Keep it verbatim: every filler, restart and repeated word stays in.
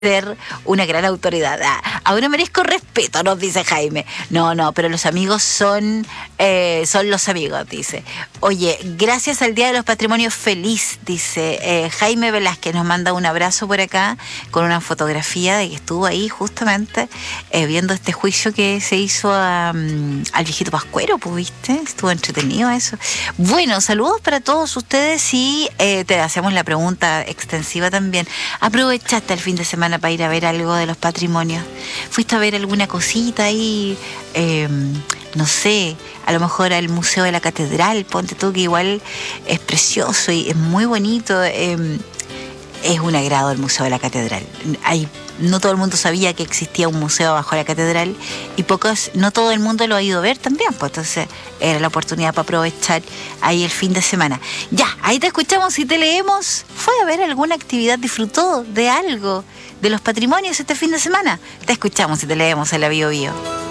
ser una gran autoridad. Ah, ahora merezco respeto, nos dice Jaime. No, no, pero los amigos son, eh, son los amigos, dice. Oye, gracias al Día de los Patrimonios feliz, dice eh, Jaime Velázquez. Nos manda un abrazo por acá con una fotografía de que estuvo ahí justamente eh, viendo este juicio que se hizo a, um, al viejito Pascuero, pues, ¿viste? Estuvo entretenido eso. Bueno, saludos para todos ustedes y eh, te hacemos la pregunta extensiva también. ¿Aprovechaste el fin de semana para ir a ver algo de los patrimonios? ¿Fuiste a ver alguna cosita ahí? Eh, no sé, a lo mejor al Museo de la Catedral, ponte tú, que igual es precioso y es muy bonito. Eh, es un agrado el Museo de la Catedral. Hay, no todo el mundo sabía que existía un museo bajo la catedral y pocos, no todo el mundo lo ha ido a ver también, pues entonces era la oportunidad para aprovechar ahí el fin de semana. Ya, ahí te escuchamos y te leemos. ¿Fue a ver alguna actividad? ¿Disfrutó de algo de los patrimonios este fin de semana? Te escuchamos y te leemos en la Bio Bio.